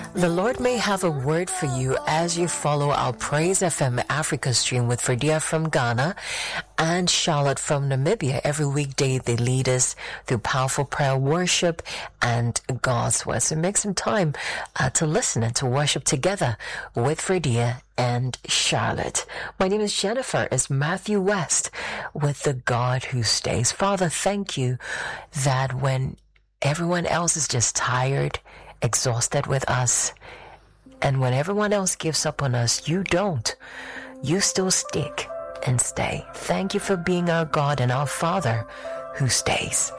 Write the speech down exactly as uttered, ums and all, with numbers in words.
The Lord may have a word for you as you follow our Praise F M Africa stream with Fredia from Ghana and Charlotte from Namibia. Every weekday they lead us through powerful prayer, worship, and God's word. So make some time uh, to listen and to worship together with Fredia and Charlotte. My name is Jennifer. It's Matthew West with The God Who Stays. Father, thank you that when everyone else is just tired, exhausted with us, and when everyone else gives up on us, you don't. You still stick and stay. Thank you for being our God and our Father who stays.